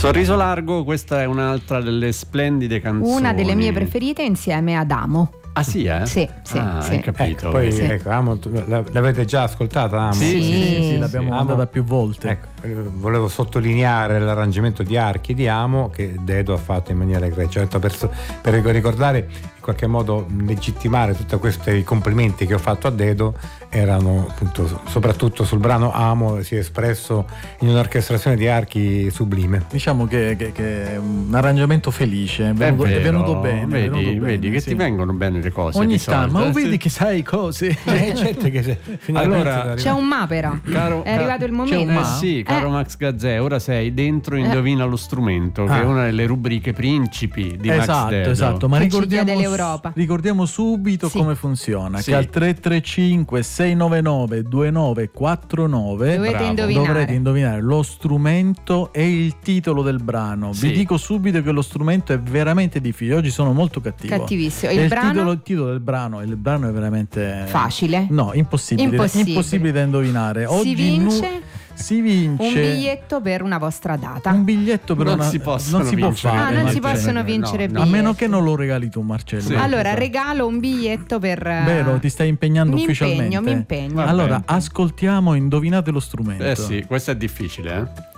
Sorriso largo, questa è un'altra delle splendide canzoni. Una delle mie preferite insieme ad Amo. Ah sì, eh? Sì, hai capito. Ecco, poi sì. Amo, l'avete già ascoltata, Amo? Sì, l'abbiamo mandata più volte. Ecco, volevo sottolineare l'arrangiamento di archi di Amo che Dedo ha fatto in maniera egregia, per ricordare, in qualche modo legittimare tutti questi complimenti che ho fatto a Dedo. Erano appunto soprattutto sul brano Amo, si è espresso in un'orchestrazione di archi sublime. Diciamo che è un arrangiamento felice, è venuto bene. Vedi che ti vengono bene le cose ogni di tanto, solito. ma vedi che sai cose. Certo che Allora, C'è un ma però. È arrivato il momento. Sì, caro Max Gazzè, ora sei dentro Indovina lo strumento, che è una delle rubriche principi di Max Dedo. Esatto, ma Che ci chiede l'Europa. ricordiamo subito come funziona, che al 335 699 2949 dovrete indovinare lo strumento e il titolo del brano. Vi dico subito che lo strumento è veramente difficile, oggi sono molto cattivo. Cattivissimo. Il titolo del brano, il brano è veramente facile? No, impossibile da indovinare. Oggi si vince un biglietto per una vostra data. Un biglietto per non si può fare. Non si possono vincere biglietti. A meno che non lo regali tu, Marcello. Sì. Allora regalo un biglietto per. Vero, ti stai impegnando ufficialmente. Mi impegno. Allora, ascoltiamo, indovinate lo strumento. Sì, questo è difficile,